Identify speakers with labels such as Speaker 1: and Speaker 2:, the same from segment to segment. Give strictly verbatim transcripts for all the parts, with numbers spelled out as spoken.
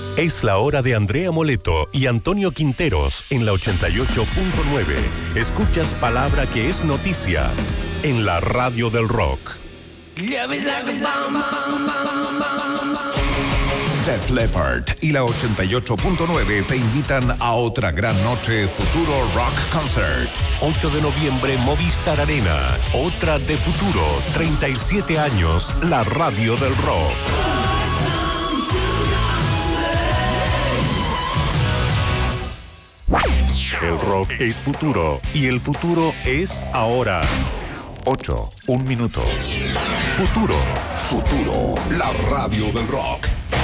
Speaker 1: Es la hora de Andrea Moleto y Antonio Quinteros en la ochenta y ocho punto nueve. Escuchas palabra que es noticia en la radio del rock.
Speaker 2: Def Leppard y la ochenta y ocho punto nueve te invitan a otra gran noche Futuro Rock Concert.
Speaker 1: ocho de noviembre, Movistar Arena. Otra de Futuro. treinta y siete años, la radio del rock. El rock es futuro y el futuro es ahora.
Speaker 2: ocho, un minuto.
Speaker 1: Futuro.
Speaker 2: Futuro, la radio del rock.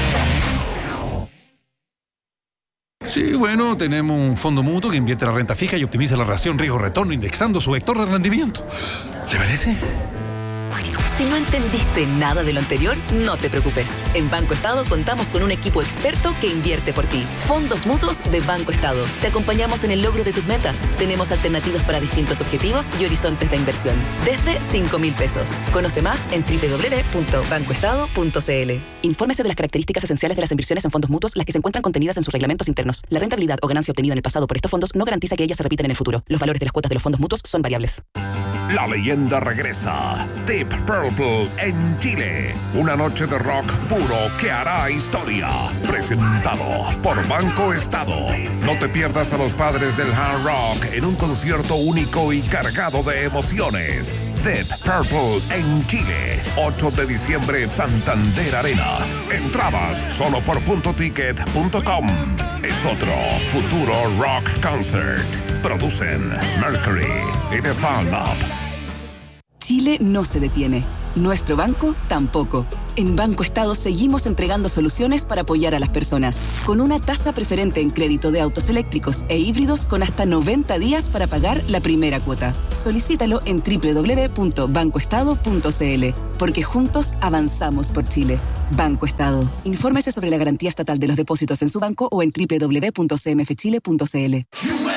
Speaker 3: Sí, bueno, tenemos un fondo mutuo que invierte la renta fija y optimiza la relación riesgo-retorno indexando su vector de rendimiento. ¿Le parece?
Speaker 4: Si no entendiste nada de lo anterior, no te preocupes. En Banco Estado contamos con un equipo experto que invierte por ti. Fondos mutuos de Banco Estado. Te acompañamos en el logro de tus metas. Tenemos alternativas para distintos objetivos y horizontes de inversión. Desde cinco mil pesos. Conoce más en doble u doble u doble u punto banco estado punto c l. Infórmese de las características esenciales de las inversiones en fondos mutuos, las que se encuentran contenidas en sus reglamentos internos. La rentabilidad o ganancia obtenida en el pasado por estos fondos no garantiza que ellas se repitan en el futuro. Los valores de las cuotas de los fondos mutuos son variables.
Speaker 2: La leyenda regresa. Deep Purple en Chile. Una noche de rock puro que hará historia. Presentado por Banco Estado. No te pierdas a los padres del hard rock en un concierto único y cargado de emociones. Deep Purple en Chile. ocho de diciembre, Santander Arena. Entradas solo por punto ticket punto com. Es otro Futuro Rock Concert. Producen Mercury y The Fan Lab.
Speaker 4: Chile no se detiene. Nuestro banco tampoco. En Banco Estado seguimos entregando soluciones para apoyar a las personas, con una tasa preferente en crédito de autos eléctricos e híbridos con hasta noventa días para pagar la primera cuota. Solicítalo en doble u doble u doble u punto banco estado punto c l, porque juntos avanzamos por Chile. Banco Estado. Infórmese sobre la garantía estatal de los depósitos en su banco o en doble u doble u doble u punto c m f chile punto c l.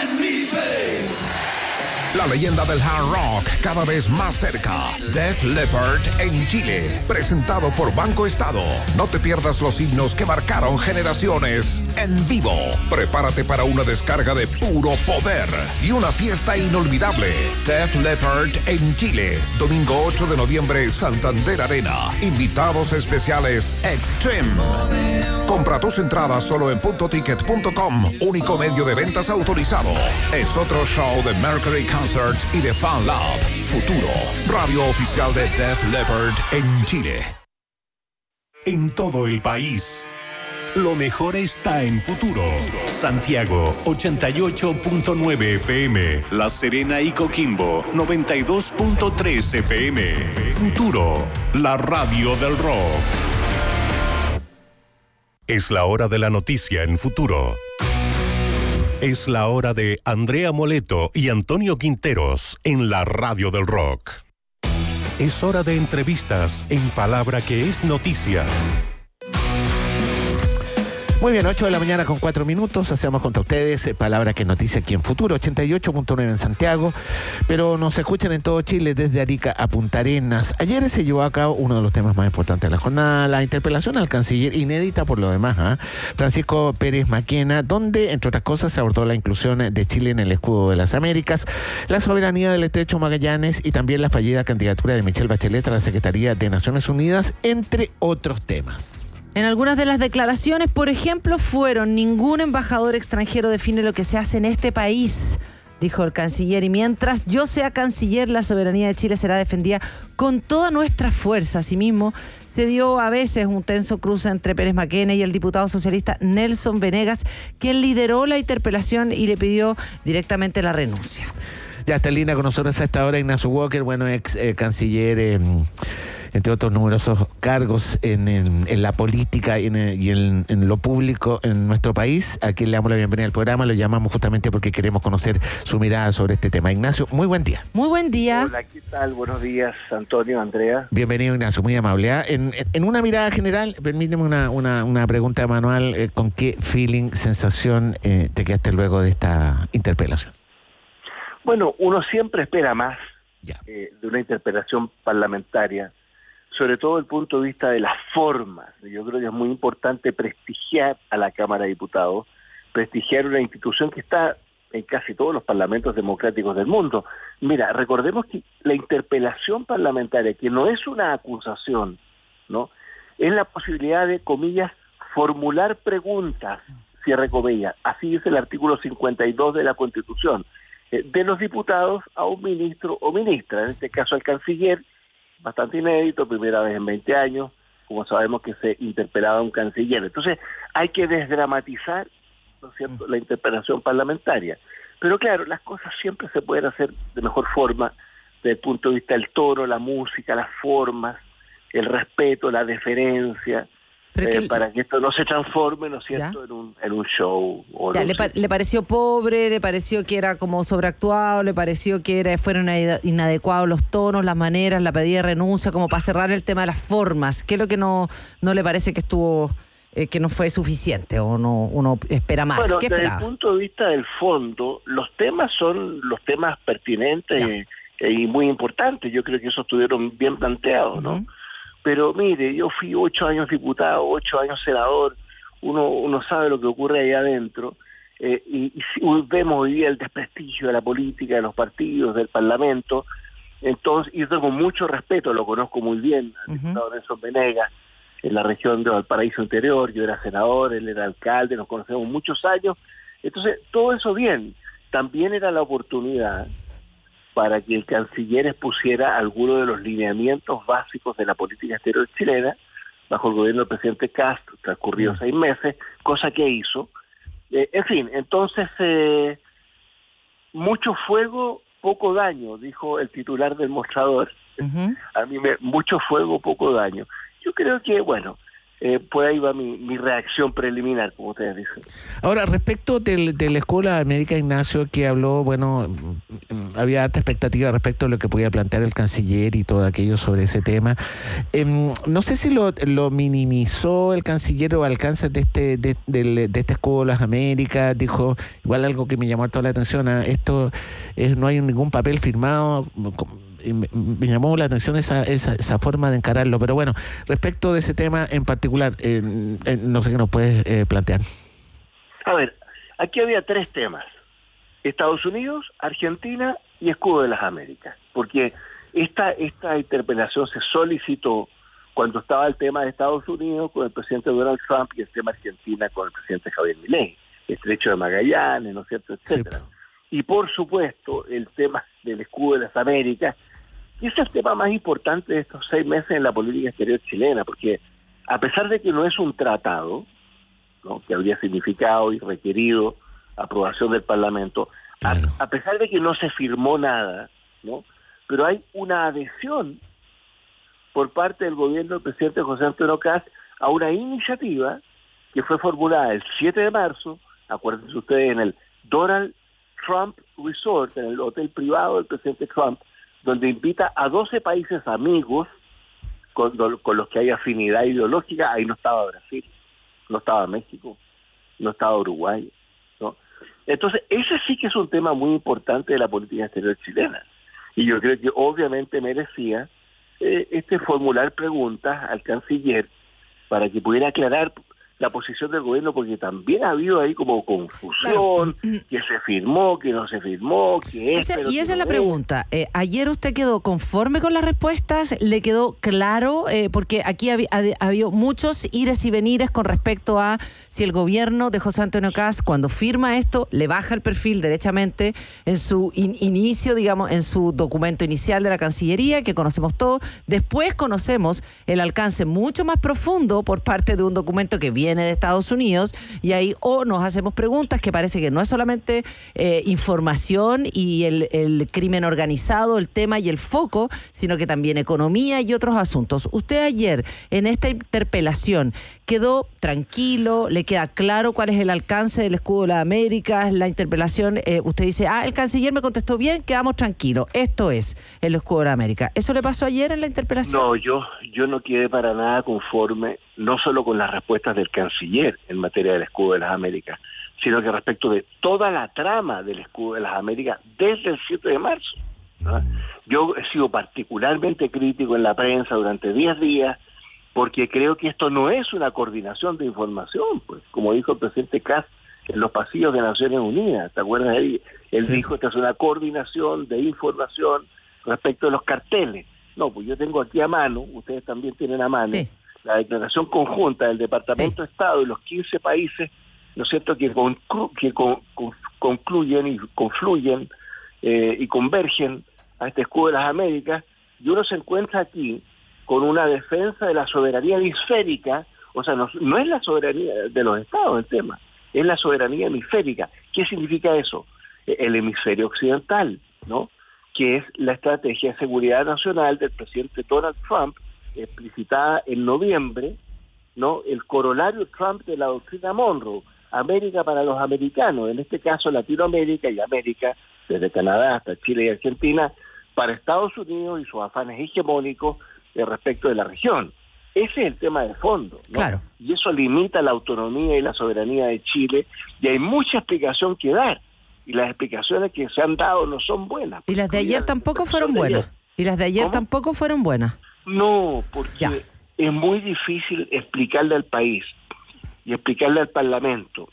Speaker 2: La leyenda del hard rock cada vez más cerca. Def Leppard en Chile. Presentado por Banco Estado. No te pierdas los himnos que marcaron generaciones en vivo. Prepárate para una descarga de puro poder y una fiesta inolvidable. Def Leppard en Chile. Domingo ocho de noviembre, Santander Arena. Invitados especiales Extreme. Compra tus entradas solo en punto ticket punto com. Único medio de ventas autorizado. Es otro show de Mercury Concerts y de Fan Lab. Futuro, radio oficial de Def Leppard en Chile.
Speaker 1: En todo el país, lo mejor está en Futuro. Santiago, ochenta y ocho punto nueve F M. La Serena y Coquimbo, noventa y dos punto tres F M. Futuro, la radio del rock. Es la hora de la noticia en Futuro. Es la hora de Andrea Moleto y Antonio Quinteros en la radio del rock. Es hora de entrevistas en palabra que es noticia.
Speaker 5: Muy bien, ocho de la mañana con cuatro minutos, hacemos contra ustedes eh, palabra que es noticia aquí en Futuro, ochenta y ocho punto nueve en Santiago, pero nos escuchan en todo Chile desde Arica a Punta Arenas. Ayer se llevó a cabo uno de los temas más importantes de la jornada, la interpelación al canciller, inédita por lo demás, ¿eh? Francisco Pérez Maquena, donde, entre otras cosas, se abordó la inclusión de Chile en el escudo de las Américas, la soberanía del Estrecho Magallanes y también la fallida candidatura de Michelle Bachelet a la Secretaría de Naciones Unidas, entre otros temas.
Speaker 6: En algunas de las declaraciones, por ejemplo, fueron: ningún embajador extranjero define lo que se hace en este país, dijo el canciller, y mientras yo sea canciller, la soberanía de Chile será defendida con toda nuestra fuerza. Asimismo, se dio a veces un tenso cruce entre Pérez Maquena y el diputado socialista Nelson Venegas, quien lideró la interpelación y le pidió directamente la renuncia.
Speaker 5: Ya está en línea con nosotros a esta hora Ignacio Walker, bueno, ex eh, canciller, eh, entre otros numerosos cargos en, en, en la política y, en, y en, en lo público en nuestro país, a quien le damos la bienvenida al programa. Lo llamamos justamente porque queremos conocer su mirada sobre este tema. Ignacio, muy buen día.
Speaker 6: Muy buen día.
Speaker 7: Hola, ¿qué tal? Buenos días, Antonio, Andrea.
Speaker 5: Bienvenido, Ignacio, muy amable. ¿eh? En, en una mirada general, permíteme una, una, una pregunta manual, eh, ¿con qué feeling, sensación eh, te quedaste luego de esta interpelación?
Speaker 7: Bueno, uno siempre espera más eh, de una interpelación parlamentaria, sobre todo desde el punto de vista de las formas. Yo creo que es muy importante prestigiar a la Cámara de Diputados, prestigiar una institución que está en casi todos los parlamentos democráticos del mundo. Mira, recordemos que la interpelación parlamentaria, que no es una acusación, ¿no?, es la posibilidad de, comillas, formular preguntas, cierre comillas, así dice el artículo cincuenta y dos de la Constitución, eh, de los diputados a un ministro o ministra, en este caso al canciller, bastante inédito, primera vez en veinte años, como sabemos que se interpelaba a un canciller. Entonces, hay que desdramatizar, ¿no es cierto?, la interpelación parlamentaria. Pero claro, las cosas siempre se pueden hacer de mejor forma, desde el punto de vista del tono, la música, las formas, el respeto, la deferencia, eh, que, para que esto no se transforme, ¿no es cierto?, en un, en un show. O
Speaker 6: ya,
Speaker 7: no
Speaker 6: le, pa le pareció pobre, le pareció que era como sobreactuado, le pareció que era fueron inadecuados los tonos, las maneras, la pedida de renuncia, como para cerrar el tema de las formas. ¿Qué es lo que no, no le parece que estuvo... Eh, que no fue suficiente o no uno espera más?
Speaker 7: Bueno,
Speaker 6: ¿Qué
Speaker 7: desde
Speaker 6: esperaba?
Speaker 7: el punto de vista del fondo, los temas son los temas pertinentes eh, y muy importantes. Yo creo que esos estuvieron bien planteados, ¿no? Uh-huh. Pero mire, yo fui ocho años diputado, ocho años senador, uno uno sabe lo que ocurre ahí adentro, eh, y, y si vemos hoy día el desprestigio de la política, de los partidos, del Parlamento. Entonces, y tengo mucho respeto, lo conozco muy bien, al uh-huh. diputado Nelson Venegas, en la región de Valparaíso Interior. Yo era senador, él era alcalde, nos conocemos muchos años. Entonces, todo eso bien. También era la oportunidad para que el canciller expusiera algunos de los lineamientos básicos de la política exterior chilena, bajo el gobierno del presidente Castro, transcurridos mm. seis meses, cosa que hizo. Eh, en fin, entonces, eh, mucho fuego, poco daño, dijo el titular del mostrador. Uh-huh. A mí me, mucho fuego, poco daño. Yo creo que, bueno, eh, por ahí va mi, mi reacción preliminar, como ustedes dicen.
Speaker 5: Ahora, respecto del, de la Escuela de América, Ignacio, que habló, bueno, había alta expectativa respecto a lo que podía plantear el canciller y todo aquello sobre ese tema. Eh, no sé si lo, lo minimizó el canciller o alcance de este de, de, de esta Escuela de las Américas. Dijo, igual algo que me llamó toda la atención, ¿eh? esto es, no hay ningún papel firmado. Me, me llamó la atención esa, esa esa forma de encararlo, pero bueno, respecto de ese tema en particular, eh, eh, no sé qué nos puedes eh, plantear.
Speaker 7: A ver, aquí había tres temas: Estados Unidos, Argentina y Escudo de las Américas, porque esta esta interpelación se solicitó cuando estaba el tema de Estados Unidos con el presidente Donald Trump y el tema Argentina con el presidente Javier Milei, Estrecho de Magallanes, ¿no es cierto?, etcétera. Sí. Y por supuesto el tema del Escudo de las Américas, y ese es el tema más importante de estos seis meses en la política exterior chilena, porque a pesar de que no es un tratado, ¿no?, que habría significado y requerido aprobación del Parlamento, claro. a, a pesar de que no se firmó nada, ¿no?, pero hay una adhesión por parte del gobierno del presidente José Antonio Kast a una iniciativa que fue formulada el siete de marzo, acuérdense ustedes, en el Donald Trump Resort, en el hotel privado del presidente Trump, donde invita a doce países amigos con, con los que hay afinidad ideológica. Ahí no estaba Brasil, no estaba México, no estaba Uruguay, ¿no? Entonces, ese sí que es un tema muy importante de la política exterior chilena. Y yo creo que obviamente merecía eh, este formular preguntas al canciller para que pudiera aclarar la posición del gobierno, porque también ha habido ahí como confusión, claro. que se firmó, que no se firmó, que es...
Speaker 6: Ese,
Speaker 7: pero
Speaker 6: y
Speaker 7: que
Speaker 6: esa
Speaker 7: no
Speaker 6: es la pregunta. Eh, ¿Ayer usted quedó conforme con las respuestas? ¿Le quedó claro? Eh, porque aquí ha, ha, ha habido muchos ires y venires con respecto a si el gobierno de José Antonio Kast, cuando firma esto, le baja el perfil derechamente en su in, inicio, digamos, en su documento inicial de la Cancillería, que conocemos todos. Después conocemos el alcance mucho más profundo por parte de un documento que viene de Estados Unidos, y ahí o nos hacemos preguntas que parece que no es solamente eh, información y el, el crimen organizado, el tema y el foco, sino que también economía y otros asuntos. Usted ayer en esta interpelación quedó tranquilo, le queda claro cuál es el alcance del Escudo de las Américas, la interpelación, eh, usted dice, ah, el canciller me contestó bien, quedamos tranquilos, esto es el Escudo de las Américas. ¿Eso le pasó ayer en la interpelación?
Speaker 7: No, yo, yo no quedé para nada conforme, no solo con las respuestas del canciller en materia del Escudo de las Américas, sino que respecto de toda la trama del Escudo de las Américas desde el siete de marzo. ¿no? Yo he sido particularmente crítico en la prensa durante diez días porque creo que esto no es una coordinación de información, pues, como dijo el presidente Kass en los pasillos de Naciones Unidas, ¿te acuerdas ahí? Él sí. dijo, esta es una coordinación de información respecto de los carteles. No, pues yo tengo aquí a mano, ustedes también tienen a mano, sí. la declaración conjunta del Departamento sí. de Estado y los quince países, ¿no es cierto?, que, conclu- que con- con- concluyen y confluyen eh, y convergen a este escudo de las Américas, y uno se encuentra aquí con una defensa de la soberanía hemisférica, o sea, no, no es la soberanía de los estados el tema, es la soberanía hemisférica. ¿Qué significa eso? El hemisferio occidental, ¿no?, que es la estrategia de seguridad nacional del presidente Donald Trump, explicitada en noviembre, ¿no?, el corolario Trump de la doctrina Monroe, América para los americanos, en este caso Latinoamérica y América, desde Canadá hasta Chile y Argentina, para Estados Unidos y sus afanes hegemónicos eh, respecto de la región. Ese es el tema de fondo, ¿no?
Speaker 6: Claro.
Speaker 7: Y eso limita la autonomía y la soberanía de Chile, y hay mucha explicación que dar, y las explicaciones que se han dado no son buenas.
Speaker 6: Y las de ayer tampoco fueron buenas. Y las de ayer
Speaker 7: ¿Cómo?
Speaker 6: tampoco fueron buenas.
Speaker 7: No, porque
Speaker 6: Ya.
Speaker 7: es muy difícil explicarle al país y explicarle al Parlamento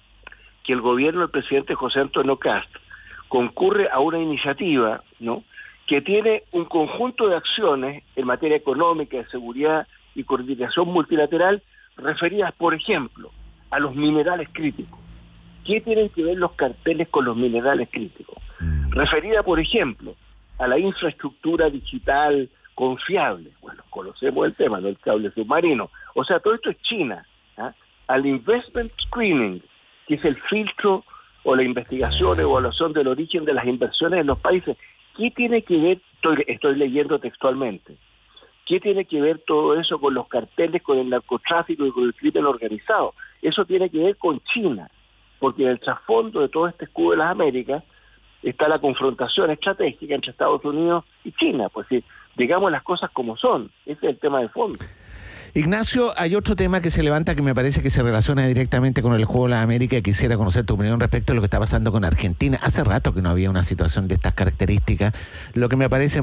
Speaker 7: que el gobierno del presidente José Antonio Kast concurre a una iniciativa, ¿no?, que tiene un conjunto de acciones en materia económica, de seguridad y coordinación multilateral referidas, por ejemplo, a los minerales críticos. ¿Qué tienen que ver los carteles con los minerales críticos? Referida, por ejemplo, a la infraestructura digital confiable. Bueno, conocemos el tema, ¿no?, el cable submarino. O sea, todo esto es China. ¿Ah? Al investment screening, que es el filtro o la investigación, evaluación del origen de las inversiones en los países. ¿Qué tiene que ver, estoy, estoy leyendo textualmente, qué tiene que ver todo eso con los carteles, con el narcotráfico y con el crimen organizado? Eso tiene que ver con China, porque en el trasfondo de todo este escudo de las Américas está la confrontación estratégica entre Estados Unidos y China. Pues sí, digamos las cosas como son, ese es el tema de fondo.
Speaker 5: Ignacio, hay otro tema que se levanta que me parece que se relaciona directamente con el Juego de la América y quisiera conocer tu opinión respecto a lo que está pasando con Argentina. Hace rato que no había una situación de estas características. Lo que me parece